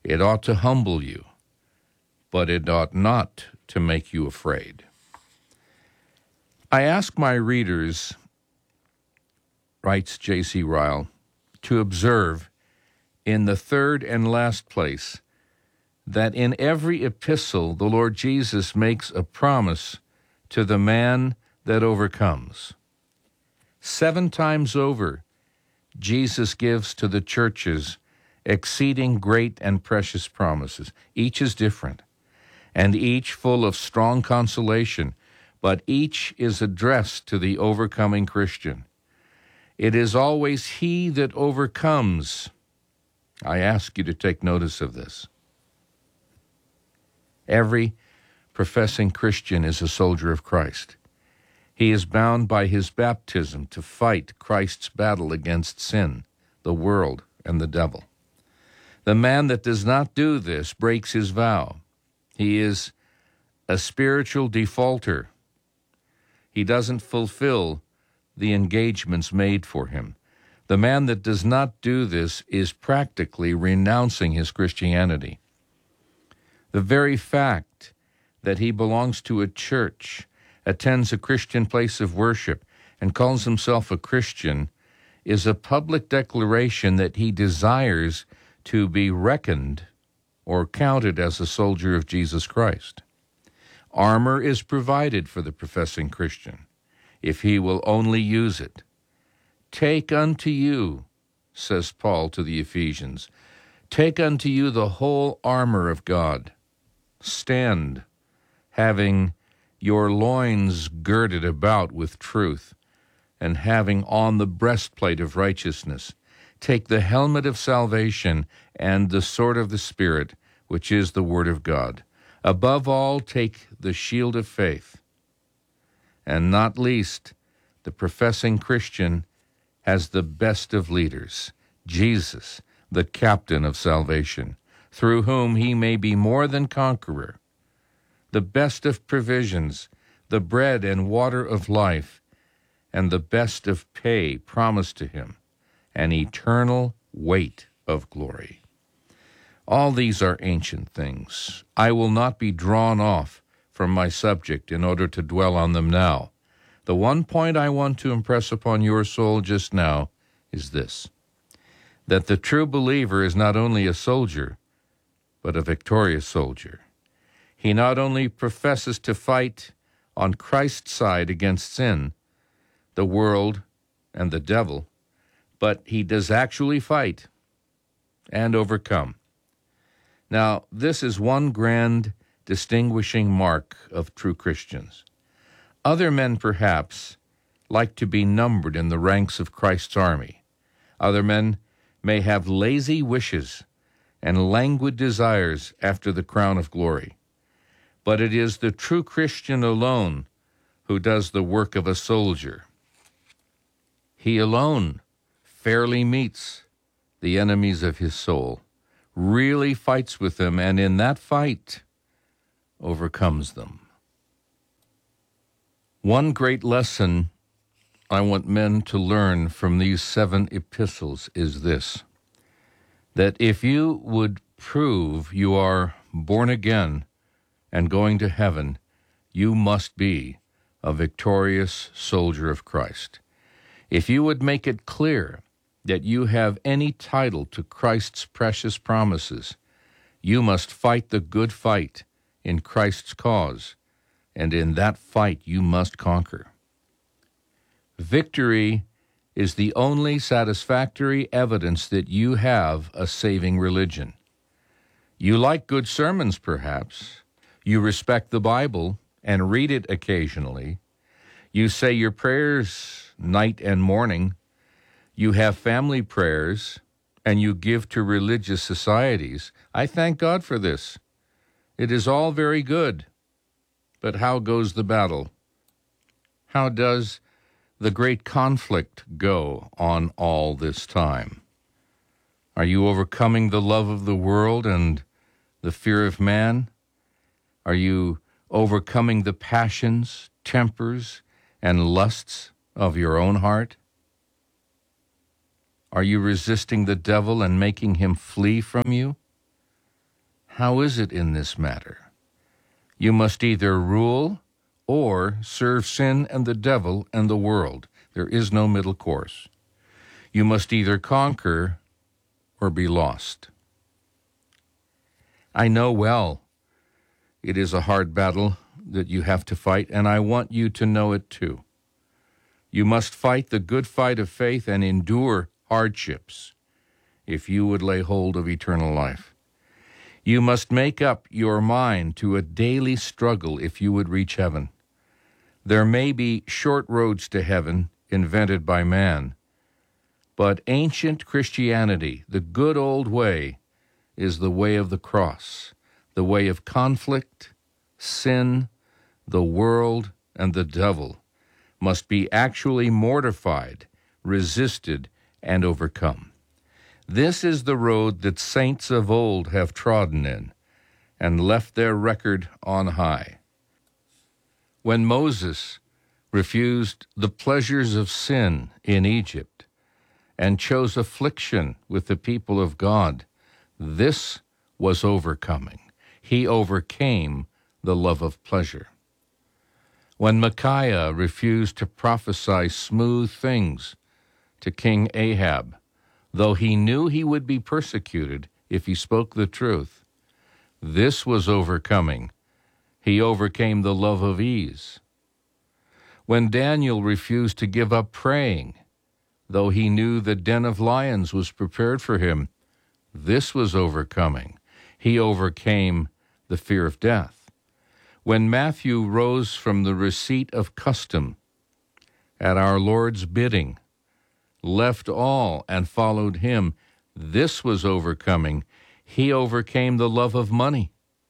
It ought to humble you, but it ought not to make you afraid. I ask my readers, writes J.C. Ryle, to observe in the third and last place that in every epistle the Lord Jesus makes a promise to the man that overcomes. 7 times over, Jesus gives to the churches exceeding great and precious promises. Each is different, and each full of strong consolation, but each is addressed to the overcoming Christian. It is always he that overcomes. I ask you to take notice of this. Every professing Christian is a soldier of Christ. He is bound by his baptism to fight Christ's battle against sin, the world, and the devil. The man that does not do this breaks his vow. He is a spiritual defaulter. He doesn't fulfill the engagements made for him. The man that does not do this is practically renouncing his Christianity. The very fact that he belongs to a church, attends a Christian place of worship, and calls himself a Christian is a public declaration that he desires to be reckoned or counted as a soldier of Jesus Christ. Armor is provided for the professing Christian, if he will only use it. Take unto you, says Paul to the Ephesians, take unto you the whole armor of God. Stand, having your loins girded about with truth, and having on the breastplate of righteousness. Take the helmet of salvation and the sword of the Spirit, which is the word of God. Above all, take the shield of faith. And not least, the professing Christian has the best of leaders, Jesus, the captain of salvation, through whom he may be more than conqueror, the best of provisions, the bread and water of life, and the best of pay promised to him, an eternal weight of glory. All these are ancient things. I will not be drawn off from my subject in order to dwell on them now. The one point I want to impress upon your soul just now is this, that the true believer is not only a soldier, but a victorious soldier. He not only professes to fight on Christ's side against sin, the world, and the devil, but he does actually fight and overcome. Now, this is one grand distinguishing mark of true Christians. Other men, perhaps, like to be numbered in the ranks of Christ's army. Other men may have lazy wishes and languid desires after the crown of glory. But it is the true Christian alone who does the work of a soldier. He alone fairly meets the enemies of his soul, really fights with them, and in that fight overcomes them. One great lesson I want men to learn from these 7 epistles is this, that if you would prove you are born again and going to heaven, you must be a victorious soldier of Christ. If you would make it clear that you have any title to Christ's precious promises, you must fight the good fight in Christ's cause, and in that fight you must conquer. Victory is the only satisfactory evidence that you have a saving religion. You like good sermons, perhaps. You respect the Bible and read it occasionally. You say your prayers night and morning. You have family prayers, and you give to religious societies. I thank God for this. It is all very good. But how goes the battle? How does the great conflict go on all this time? Are you overcoming the love of the world and the fear of man? Are you overcoming the passions, tempers, and lusts of your own heart? Are you resisting the devil and making him flee from you? How is it in this matter? You must either rule or serve sin and the devil and the world. There is no middle course. You must either conquer or be lost. I know well it is a hard battle that you have to fight, and I want you to know it too. You must fight the good fight of faith and endure hardships if you would lay hold of eternal life. You must make up your mind to a daily struggle if you would reach heaven. There may be short roads to heaven invented by man, but ancient Christianity, the good old way, is the way of the cross, the way of conflict, sin, the world, and the devil must be actually mortified, resisted, and overcome. This is the road that saints of old have trodden in and left their record on high. When Moses refused the pleasures of sin in Egypt and chose affliction with the people of God, this was overcoming. He overcame the love of pleasure. When Micaiah refused to prophesy smooth things to King Ahab, though he knew he would be persecuted if he spoke the truth, this was overcoming. He overcame the love of ease. When Daniel refused to give up praying, though he knew the den of lions was prepared for him, this was overcoming. He overcame the fear of death. When Matthew rose from the receipt of custom at our Lord's bidding, left all and followed him, this was overcoming. He overcame the love of money.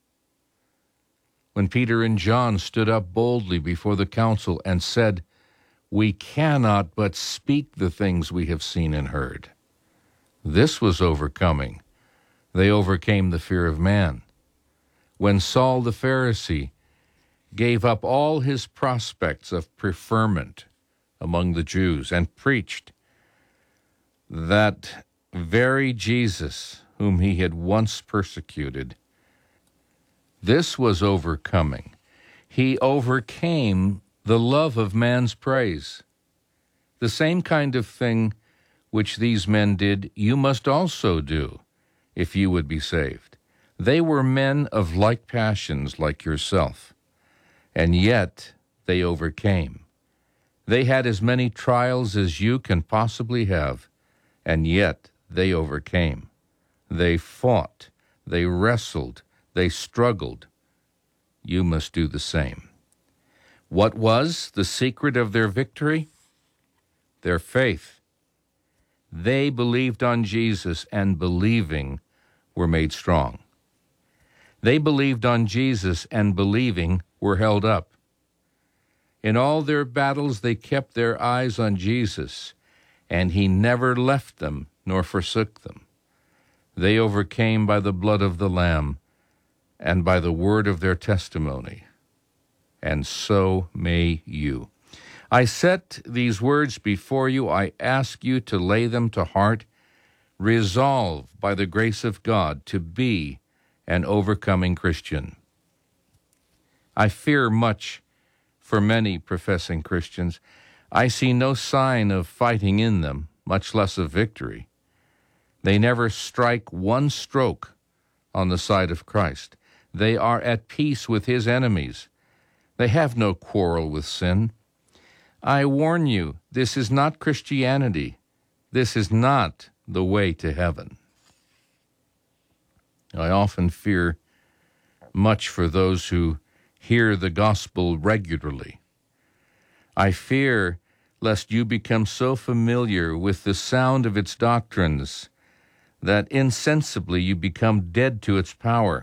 When Peter and John stood up boldly before the council and said, "We cannot but speak the things we have seen and heard," this was overcoming. They overcame the fear of man. When Saul the Pharisee gave up all his prospects of preferment among the Jews and preached that very Jesus whom he had once persecuted, this was overcoming. He overcame the love of man's praise. The same kind of thing which these men did, you must also do if you would be saved. They were men of like passions like yourself, and yet they overcame. They had as many trials as you can possibly have, and yet they overcame. They fought, they wrestled, they struggled. You must do the same. What was the secret of their victory? Their faith. They believed on Jesus, and believing were made strong. They believed on Jesus, and believing were held up. In all their battles, they kept their eyes on Jesus, and he never left them nor forsook them. They overcame by the blood of the Lamb and by the word of their testimony, and so may you. I set these words before you. I ask you to lay them to heart. Resolve, by the grace of God, to be an overcoming Christian. I fear much for many professing Christians. I see no sign of fighting in them, much less of victory. They never strike one stroke on the side of Christ. They are at peace with his enemies. They have no quarrel with sin. I warn you, this is not Christianity. This is not the way to heaven. I often fear much for those who hear the gospel regularly. I fear lest you become so familiar with the sound of its doctrines that insensibly you become dead to its power.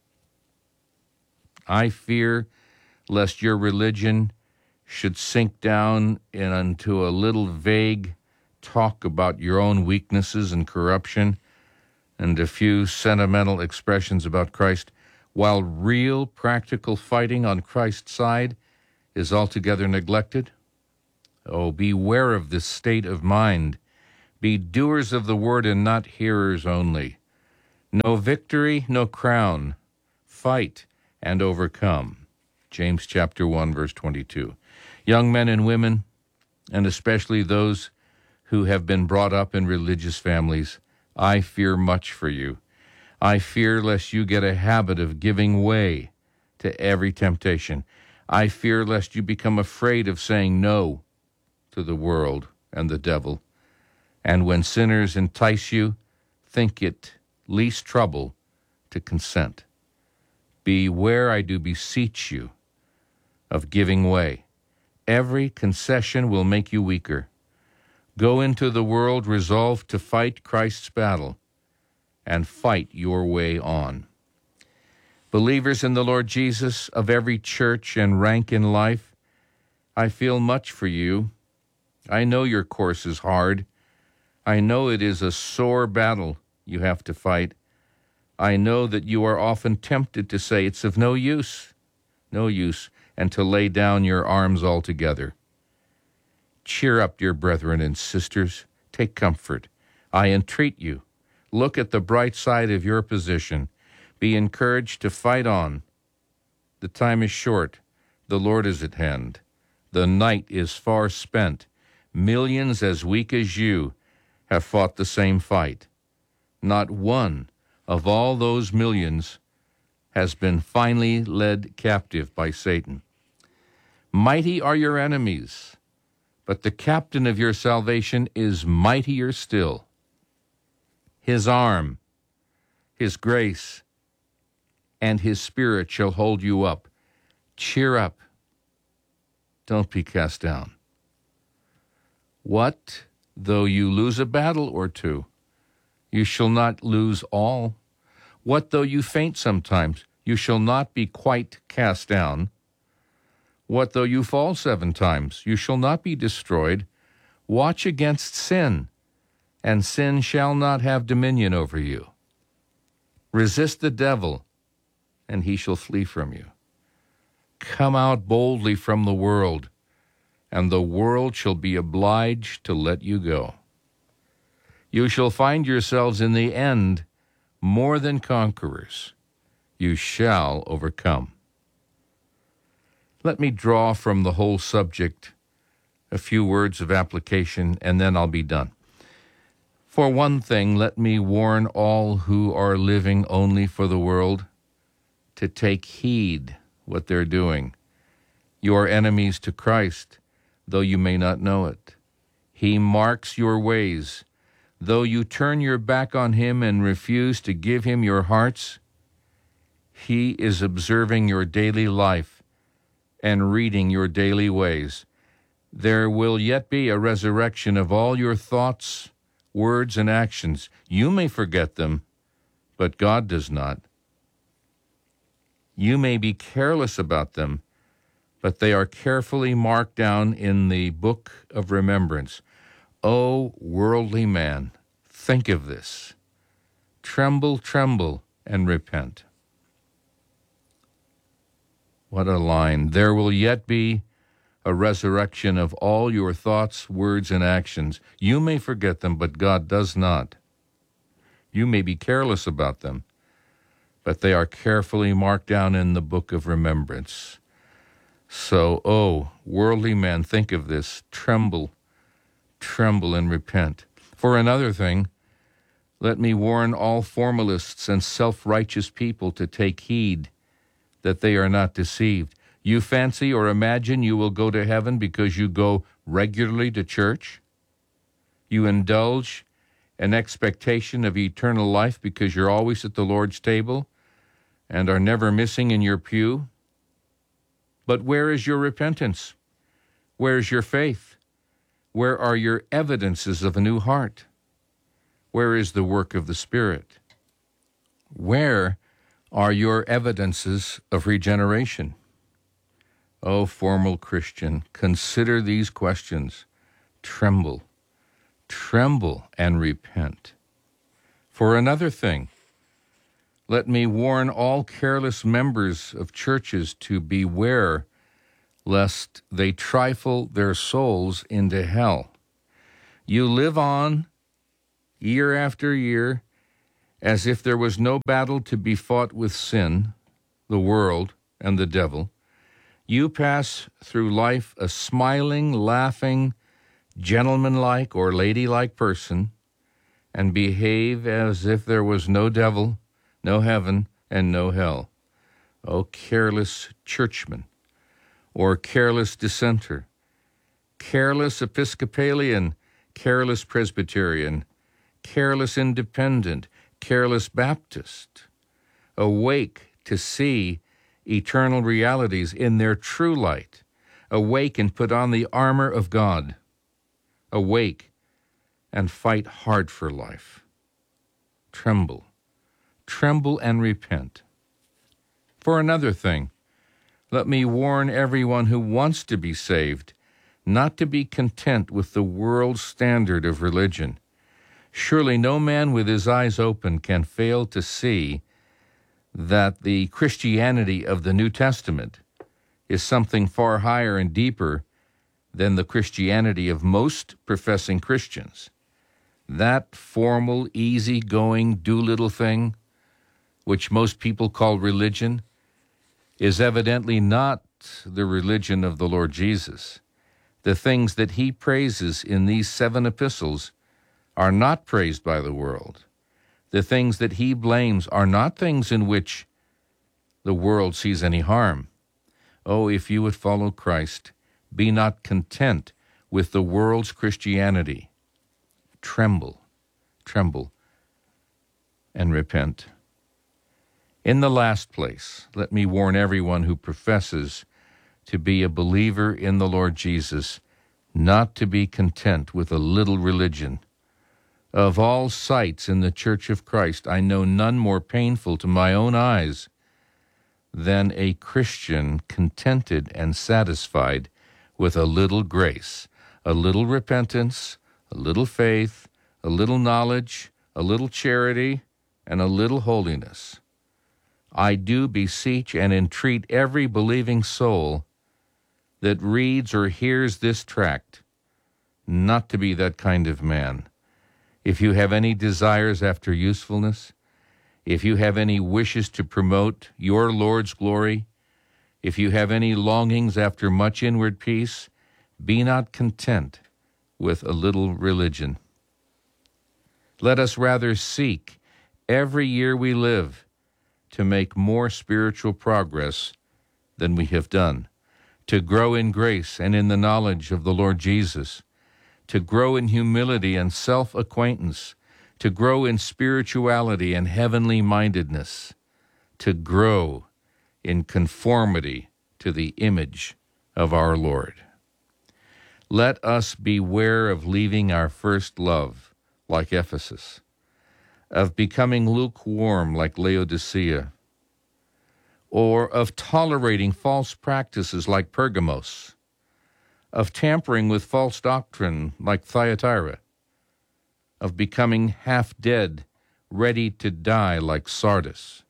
I fear lest your religion should sink down into a little vague talk about your own weaknesses and corruption and a few sentimental expressions about Christ, while real practical fighting on Christ's side is altogether neglected. Oh, beware of this state of mind. Be doers of the word and not hearers only, No victory, no crown. Fight and overcome. James chapter 1, verse 22. Young men and women, and especially those who have been brought up in religious families, I fear much for you. I fear lest you get a habit of giving way to every temptation. I fear lest you become afraid of saying no to the world and the devil. And when sinners entice you, think it least trouble to consent. Beware, I do beseech you, of giving way. Every concession will make you weaker. Go into the world resolved to fight Christ's battle and fight your way on. Believers in the Lord Jesus of every church and rank in life, I feel much for you. I know your course is hard. I know it is a sore battle you have to fight. I know that you are often tempted to say it's of no use, and to lay down your arms altogether. Cheer up, dear brethren and sisters. Take comfort. I entreat you. Look at the bright side of your position. Be encouraged to fight on. The time is short. The Lord is at hand. The night is far spent. Millions as weak as you have fought the same fight. Not one of all those millions has been finally led captive by Satan. Mighty are your enemies, but the captain of your salvation is mightier still. His arm, his grace, and his spirit shall hold you up. Cheer up. Don't be cast down. What though you lose a battle or two? You shall not lose all. What though you faint sometimes? You shall not be quite cast down. What though you fall 7 times? You shall not be destroyed. Watch against sin, and sin shall not have dominion over you. Resist the devil, and he shall flee from you. Come out boldly from the world, and the world shall be obliged to let you go. You shall find yourselves in the end more than conquerors. You shall overcome. Let me draw from the whole subject a few words of application, and then I'll be done. For one thing, let me warn all who are living only for the world to take heed what they're doing. You are enemies to Christ, though you may not know it. He marks your ways. Though you turn your back on him and refuse to give him your hearts, he is observing your daily life and reading your daily ways. There will yet be a resurrection of all your thoughts, words, and actions. You may forget them, but God does not. You may be careless about them, but they are carefully marked down in the book of remembrance. O worldly man, think of this. Tremble, tremble, and repent. What a line. There will yet be a resurrection of all your thoughts, words, and actions. You may forget them, but God does not. You may be careless about them, but they are carefully marked down in the book of remembrance. So, worldly man, think of this. Tremble, tremble, and repent. For another thing, let me warn all formalists and self-righteous people to take heed that they are not deceived. You fancy or imagine you will go to heaven because you go regularly to church? You indulge an expectation of eternal life because you're always at the Lord's table and are never missing in your pew? But where is your repentance? Where is your faith? Where are your evidences of a new heart? Where is the work of the Spirit? Where are your evidences of regeneration? O formal Christian, consider these questions. Tremble, tremble, and repent. For another thing, let me warn all careless members of churches to beware lest they trifle their souls into hell. You live on year after year, as if there was no battle to be fought with sin, the world, and the devil, you pass through life a smiling, laughing, gentlemanlike or ladylike person, and behave as if there was no devil, no heaven, and no hell. O careless churchman, or careless dissenter, careless Episcopalian, careless Presbyterian, careless Independent, careless Baptist. Awake to see eternal realities in their true light. Awake and put on the armor of God. Awake and fight hard for life. Tremble. Tremble and repent. For another thing, let me warn everyone who wants to be saved not to be content with the world's standard of religion. Surely no man with his eyes open can fail to see that the Christianity of the New Testament is something far higher and deeper than the Christianity of most professing Christians. That formal, easy-going, do-little thing, which most people call religion, is evidently not the religion of the Lord Jesus. The things that he praises in these 7 epistles are not praised by the world. The things that he blames are not things in which the world sees any harm. Oh, if you would follow Christ, be not content with the world's Christianity. Tremble, tremble, and repent. In the last place, let me warn everyone who professes to be a believer in the Lord Jesus not to be content with a little religion. Of all sights in the Church of Christ, I know none more painful to my own eyes than a Christian contented and satisfied with a little grace, a little repentance, a little faith, a little knowledge, a little charity, and a little holiness. I do beseech and entreat every believing soul that reads or hears this tract not to be that kind of man. If you have any desires after usefulness, if you have any wishes to promote your Lord's glory, if you have any longings after much inward peace, be not content with a little religion. Let us rather seek every year we live to make more spiritual progress than we have done, to grow in grace and in the knowledge of the Lord Jesus, to grow in humility and self-acquaintance, to grow in spirituality and heavenly mindedness, to grow in conformity to the image of our Lord. Let us beware of leaving our first love, like Ephesus, of becoming lukewarm like Laodicea, or of tolerating false practices like Pergamos, of tampering with false doctrine like Thyatira, of becoming half-dead, ready to die like Sardis.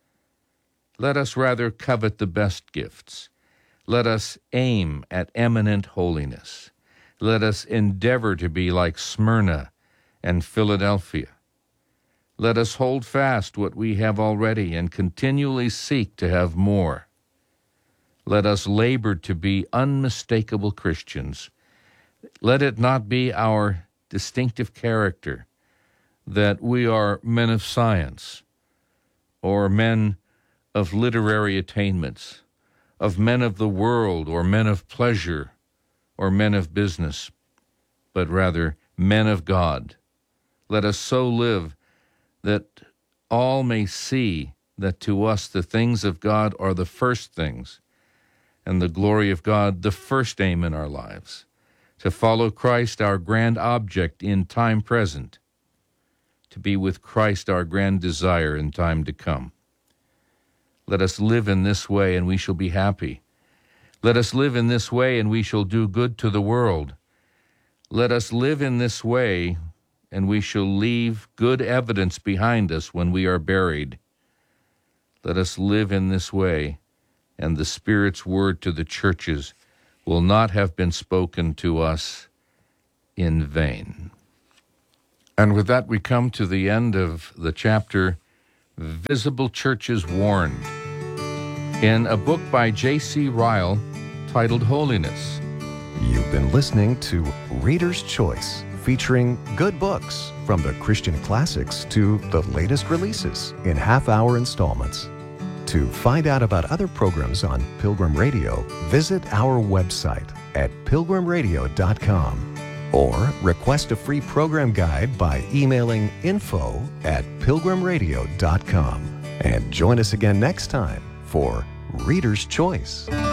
Let us rather covet the best gifts. Let us aim at eminent holiness. Let us endeavor to be like Smyrna and Philadelphia. Let us hold fast what we have already and continually seek to have more. Let us labor to be unmistakable Christians. Let it not be our distinctive character that we are men of science or men of literary attainments, of men of the world or men of pleasure or men of business, but rather men of God. Let us so live that all may see that to us the things of God are the first things, and the glory of God the first aim in our lives, to follow Christ our grand object in time present, to be with Christ our grand desire in time to come. Let us live in this way and we shall be happy. Let us live in this way and we shall do good to the world. Let us live in this way and we shall leave good evidence behind us when we are buried. Let us live in this way, and the Spirit's word to the churches will not have been spoken to us in vain. And with that, we come to the end of the chapter, Visible Churches Warned, in a book by J.C. Ryle titled Holiness. You've been listening to Reader's Choice, featuring good books from the Christian classics to the latest releases in half-hour installments. To find out about other programs on Pilgrim Radio, visit our website at pilgrimradio.com or request a free program guide by emailing info@pilgrimradio.com. And join us again next time for Reader's Choice.